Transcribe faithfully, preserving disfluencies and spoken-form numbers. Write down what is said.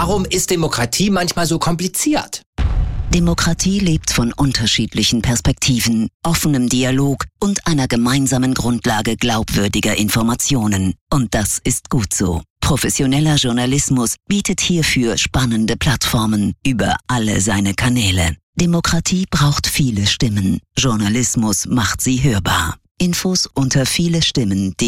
Warum ist Demokratie manchmal so kompliziert? Demokratie lebt von unterschiedlichen Perspektiven, offenem Dialog und einer gemeinsamen Grundlage glaubwürdiger Informationen. Und das ist gut so. Professioneller Journalismus bietet hierfür spannende Plattformen über alle seine Kanäle. Demokratie braucht viele Stimmen. Journalismus macht sie hörbar. Infos unter viele Stimmen.